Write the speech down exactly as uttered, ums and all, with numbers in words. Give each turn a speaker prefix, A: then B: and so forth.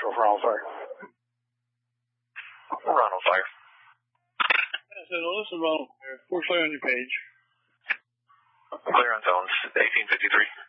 A: Echo for Ronald Fire.
B: Ronald Fire.
C: I said, well, this is Ronald Fire. We're clear on your page.
B: Clear on zones, eighteen fifty-three.